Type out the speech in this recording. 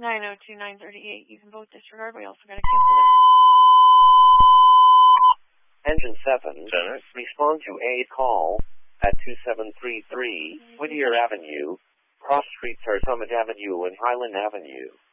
902-938. You can both disregard, but we also got to cancel there. Engine 7, respond to a call at 2733 Whittier Avenue, cross streets are Summit Avenue and Highland Avenue.